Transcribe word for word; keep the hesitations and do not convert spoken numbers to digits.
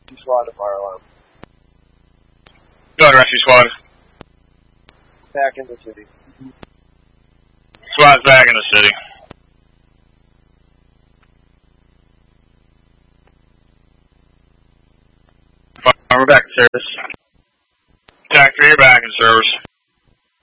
Rescue squad to fire alarm. Go ahead, rescue squad. Back in the city. Squad's back in the city. Fire, we're back to service.